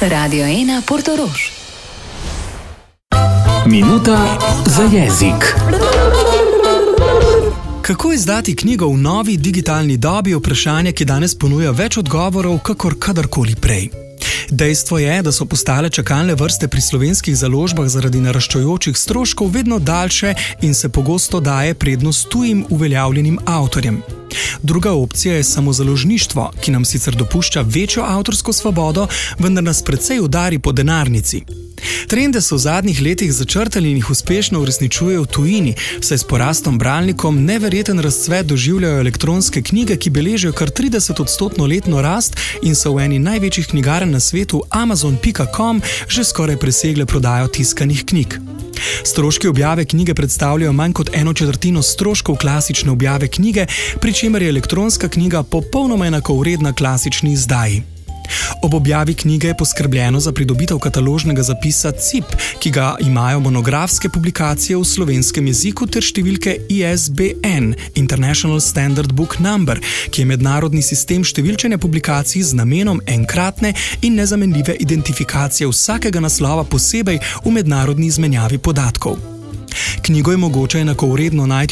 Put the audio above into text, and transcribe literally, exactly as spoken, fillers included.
Radio ena Portorož. Minuta za jezik. Kako izdati knjigo v novi digitalni dobi, vprašanje, ki danes ponuja več odgovorov, kakor kadarkoli prej. Dejstvo je, da so postale čakalne vrste pri slovenskih založbah zaradi naraščajočih stroškov vedno daljše in se pogosto daje prednost tujim uveljavljenim avtorjem. Druga opcija je samozaložništvo, ki nam sicer dopušča večjo avtorsko svobodo, vendar nas precej udari po denarnici. Trende so v zadnjih letih začrtali in jih uspešno uresničujejo v tujini, saj s porastom bralnikom neverjeten razcvet doživljajo elektronske knjige, ki beležijo kar trideset odstotno letno rast in so v eni največjih knjigarn na svetu Amazon pika com že skoraj presegle prodajo tiskanih knjig. Stroški objave knjige predstavljajo manj kot eno četrtino stroškov klasične objave knjige, pri čemer je elektronska knjiga popolnoma enakovredna klasični izdaji. Ob objavi knjige je poskrbljeno za pridobitev kataložnega zapisa C I P, ki ga imajo monografske publikacije v slovenskem jeziku ter številke I S B N, International Standard Book Number, ki je mednarodni sistem številčenja publikacij z namenom enkratne in nezamenljive identifikacije vsakega naslova posebej v mednarodni izmenjavi podatkov. Knjigo je mogoče enakovredno najti